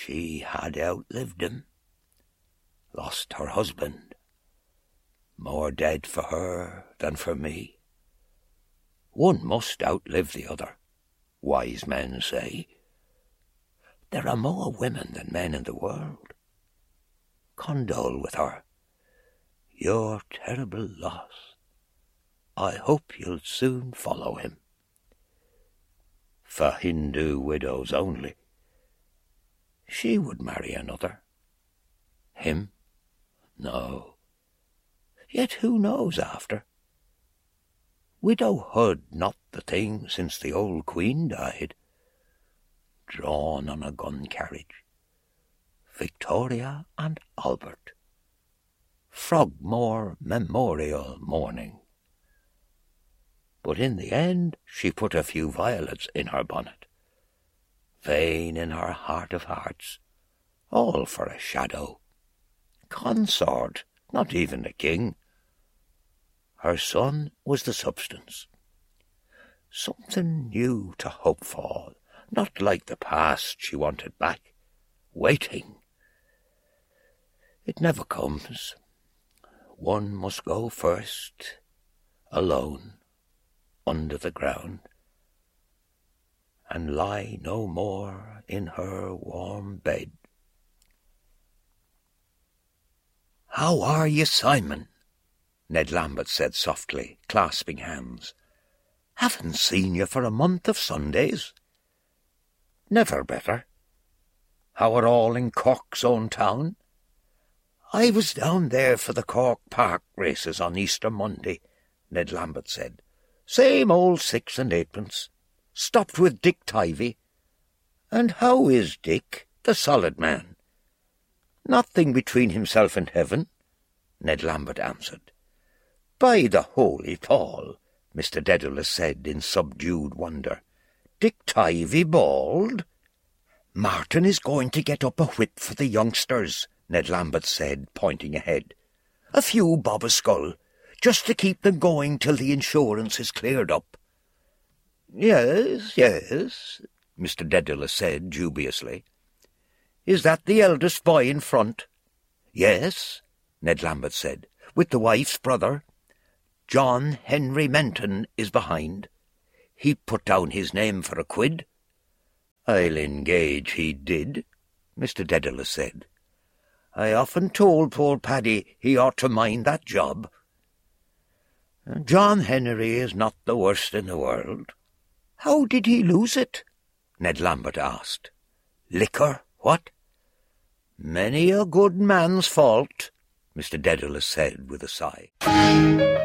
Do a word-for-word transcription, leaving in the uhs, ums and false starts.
She had outlived him, lost her husband, more dead for her than for me. One must outlive the other, wise men say. There are more women than men in the world. Condole with her. Your terrible loss. I hope you'll soon follow him. For Hindu widows only. She would marry another. Him? No. Yet who knows after? Widowhood not the thing since the old queen died. Drawn on a gun carriage. Victoria and Albert. Frogmore memorial mourning. But in the end she put a few violets in her bonnet. Vain in her heart of hearts, all for a shadow. Consort, not even a king. Her son was the substance. Something new to hope for, not like the past she wanted back. Waiting. It never comes. One must go first, alone, under the ground, and lie no more in her warm bed. "How are you, Simon?" Ned Lambert said softly, clasping hands. "Haven't seen you for a month of Sundays." "Never better. How are all in Cork's own town?" "I was down there for the Cork Park races on Easter Monday," Ned Lambert said. "Same old six and eightpence. Stopped with Dick Tivey." "And how is Dick, the solid man?" "Nothing between himself and heaven," Ned Lambert answered. "By the Holy Paul," Mister Dedalus said in subdued wonder. "Dick Tivey bald?" "Martin is going to get up a whip for the youngsters," Ned Lambert said, pointing ahead. "A few bob a skull, just to keep them going till the insurance is cleared up." "Yes, yes," Mister Dedalus said dubiously. "Is that the eldest boy in front?" "Yes," Ned Lambert said, "with the wife's brother. John Henry Menton is behind. He put down his name for a quid." "I'll engage he did," Mister Dedalus said. "I often told poor Paddy he ought to mind that job." "John Henry is not the worst in the world." "How did he lose it?" Ned Lambert asked. "Liquor, what?" "Many a good man's fault," Mister Dedalus said with a sigh.